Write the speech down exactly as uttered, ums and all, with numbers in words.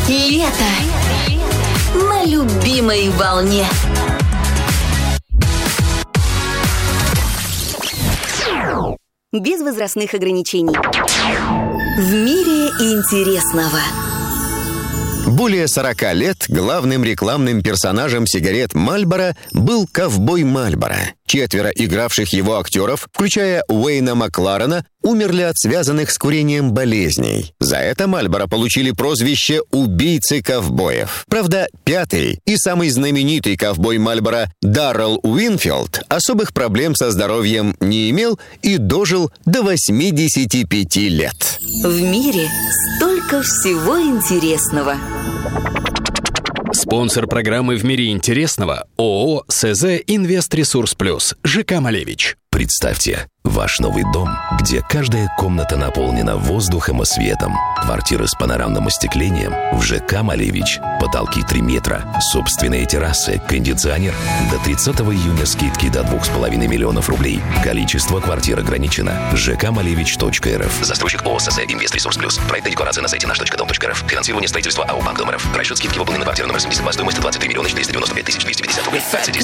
Лето на любимой волне. Без возрастных ограничений. В мире интересного. Более сорока лет главным рекламным персонажем сигарет Мальборо был ковбой Мальборо. Четверо игравших его актеров, включая Уэйна Макларена, умерли от связанных с курением болезней. За это Мальборо получили прозвище «убийцы ковбоев». Правда, пятый и самый знаменитый ковбой Мальборо Даррелл Уинфилд особых проблем со здоровьем не имел и дожил до восьмидесяти пяти лет. В мире столько всего интересного. Спонсор программы «В мире интересного» ООО «СЗ Инвест-Ресурс Плюс» ЖК «Малевич». Представьте, ваш новый дом, где каждая комната наполнена воздухом и светом. Квартиры с панорамным остеклением в ЖК «Малевич». Потолки три метра, собственные террасы, кондиционер. До тридцатого июня скидки до двух с половиной миллионов рублей. Количество квартир ограничено. жк малевич точка эр эф. Застройщик ООО «СЗ Инвест-Ресурс Плюс». Проект и декларация на сайте наш точка дом точка эр эф. Финансирование строительства АО «Банк Дом РФ». Расчет скидки выполнен на квартиру номер семьдесят два. Стоимость двадцать три миллиона четыреста девяносто пять тысяч двести пятьдесят рублей.